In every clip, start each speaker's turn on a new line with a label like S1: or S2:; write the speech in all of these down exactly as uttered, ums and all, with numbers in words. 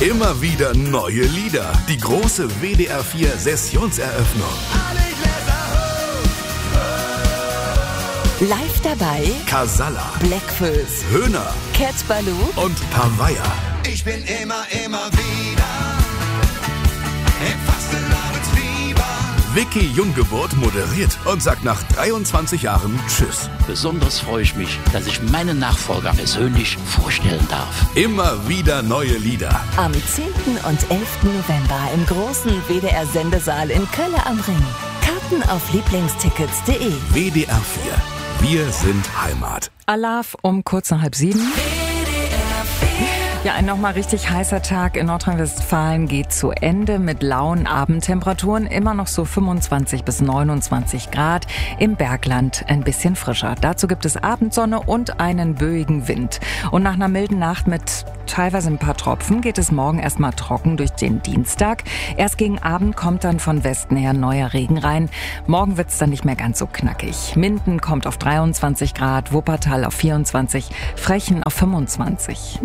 S1: Immer wieder neue Lieder. Die große W D R vier Sessionseröffnung.
S2: Live dabei
S1: Casalla,
S2: Blackfoes,
S1: Höhner
S2: Cat Ballou
S1: und Pavaya.
S3: Ich bin immer, immer wieder im Fastenabendfieber.
S1: Vicky Junggeburt moderiert und sagt nach dreiundzwanzig Jahren Tschüss.
S4: Besonders freue ich mich, dass ich meinen Nachfolger persönlich vorstellen darf.
S1: Immer wieder neue Lieder.
S2: am zehnten und elften November im großen W D R-Sendesaal in Kölle am Ring. Karten auf lieblingstickets punkt de.
S1: W D R vier. Wir sind Heimat.
S5: Alarv um kurz nach halb sieben. Ja, ein nochmal richtig heißer Tag in Nordrhein-Westfalen geht zu Ende mit lauen Abendtemperaturen. Immer noch so fünfundzwanzig bis neunundzwanzig Grad. Im Bergland ein bisschen frischer. Dazu gibt es Abendsonne und einen böigen Wind. Und nach einer milden Nacht mit teilweise ein paar Tropfen geht es morgen erstmal trocken durch den Dienstag. Erst gegen Abend kommt dann von Westen her neuer Regen rein. Morgen wird's dann nicht mehr ganz so knackig. Minden kommt auf dreiundzwanzig Grad, Wuppertal auf vierundzwanzig, Frechen auf fünfundzwanzig.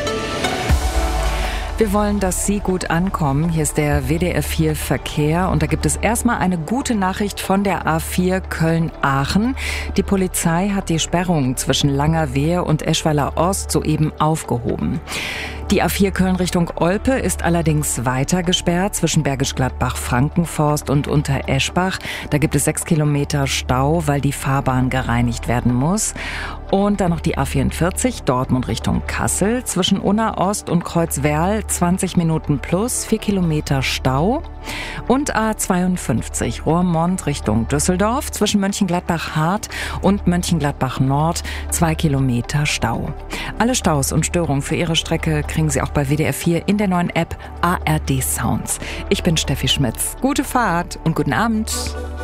S5: Wir wollen, dass Sie gut ankommen. Hier ist der W D R vier Verkehr und da gibt es erstmal eine gute Nachricht von der A vier Köln-Aachen. Die Polizei hat die Sperrung zwischen Langerwehe und Eschweiler Ost soeben aufgehoben. Die A vier Köln Richtung Olpe ist allerdings weiter gesperrt zwischen Bergisch Gladbach, Frankenforst und Untereschbach. Da gibt es sechs Kilometer Stau, weil die Fahrbahn gereinigt werden muss. Und dann noch die A vierundvierzig Dortmund Richtung Kassel zwischen Unna Ost und Kreuzwerl zwanzig Minuten plus, vier Kilometer Stau. Und A zweiundfünfzig Roermond Richtung Düsseldorf zwischen Mönchengladbach-Hart und Mönchengladbach-Nord zwei Kilometer Stau. Alle Staus und Störungen für Ihre Strecke kriegen Sie auch bei W D R vier in der neuen App A R D Sounds. Ich bin Steffi Schmitz. Gute Fahrt und guten Abend.